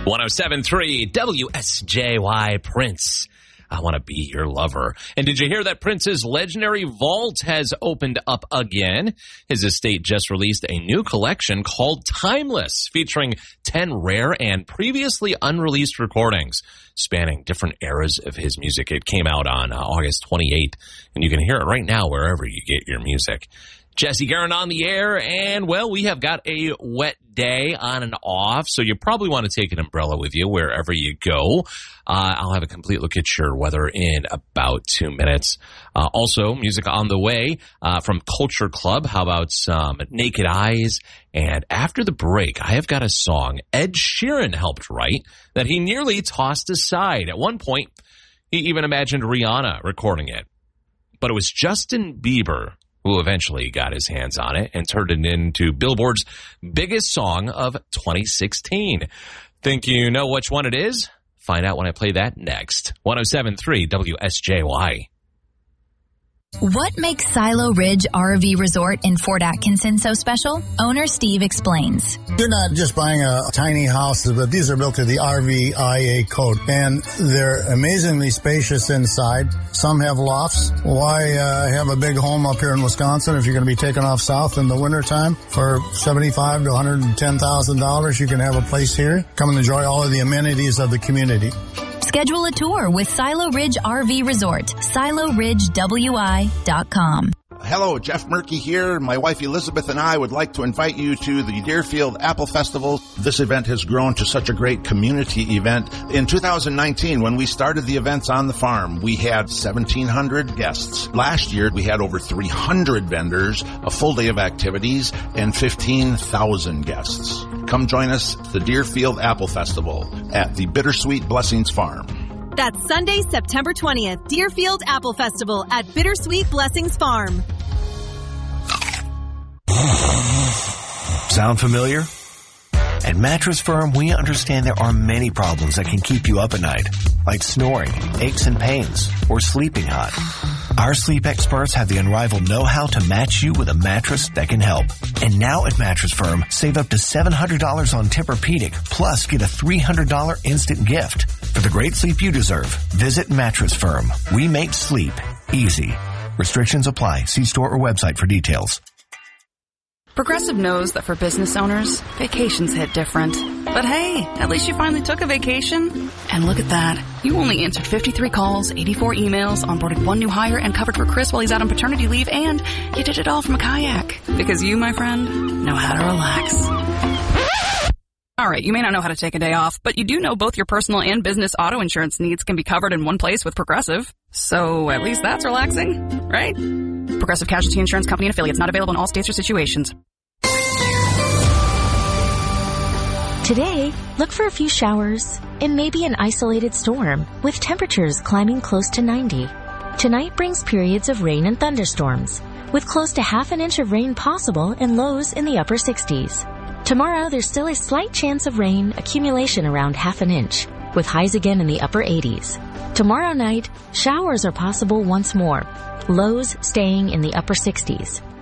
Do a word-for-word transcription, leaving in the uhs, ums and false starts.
one oh seven point three W S J Y, Prince. I want to be your lover. And did you hear that Prince's legendary vault has opened up again? His estate just released a new collection called Timeless, featuring ten rare and previously unreleased recordings spanning different eras of his music. It came out on uh, August twenty-eighth, and you can hear it right now wherever you get your music. Jesse Guerin on the air, and, well, we have got a wet day on and off, so you probably want to take an umbrella with you wherever you go. Uh, I'll have a complete look at your weather in about two minutes. Uh, also, music on the way uh, from Culture Club. How about some Naked Eyes? And after the break, I have got a song Ed Sheeran helped write that he nearly tossed aside. At one point, he even imagined Rihanna recording it. But it was Justin Bieber who eventually got his hands on it and turned it into Billboard's biggest song of twenty sixteen. Think you know which one it is? Find out when I play that next. one oh seven point three W S J Y. What makes Silo Ridge R V Resort in Fort Atkinson so special? Owner Steve explains. You're not just buying a tiny house, but these are built to the R V I A code, and they're amazingly spacious inside. Some have lofts. Why uh, have a big home up here in Wisconsin if you're going to be taking off south in the wintertime? For seventy-five thousand to one hundred ten thousand dollars, you can have a place here. Come and enjoy all of the amenities of the community. Schedule a tour with Silo Ridge R V Resort. Silo Ridge W I dot com. Hello, Jeff Murky here. My wife Elizabeth and I would like to invite you to the Deerfield Apple Festival. This event has grown to such a great community event. In two thousand nineteen, when we started the events on the farm, we had seventeen hundred guests. Last year, we had over three hundred vendors, a full day of activities, and fifteen thousand guests. Come join us at the Deerfield Apple Festival at the Bittersweet Blessings Farm. That's Sunday, September twentieth, Deerfield Apple Festival at Bittersweet Blessings Farm. Sound familiar? At Mattress Firm, we understand there are many problems that can keep you up at night, like snoring, aches and pains, or sleeping hot. Our sleep experts have the unrivaled know-how to match you with a mattress that can help. And now at Mattress Firm, save up to seven hundred dollars on Tempur-Pedic, plus get a three hundred dollars instant gift. For the great sleep you deserve, visit Mattress Firm. We make sleep easy. Restrictions apply. See store or website for details. Progressive knows that for business owners, vacations hit different. But hey, at least you finally took a vacation. And look at that. You only answered fifty-three calls, eighty-four emails, onboarded one new hire, and covered for Chris while he's out on paternity leave, and you did it all from a kayak. Because you, my friend, know how to relax. Alright, you may not know how to take a day off, but you do know both your personal and business auto insurance needs can be covered in one place with Progressive. So at least that's relaxing, right? Progressive Casualty Insurance Company and affiliates, not available in all states or situations. Today, look for a few showers and maybe an isolated storm with temperatures climbing close to ninety. Tonight brings periods of rain and thunderstorms with close to half an inch of rain possible and lows in the upper sixties. Tomorrow, there's still a slight chance of rain accumulation around half an inch with highs again in the upper eighties. Tomorrow night, showers are possible once more, lows staying in the upper sixties.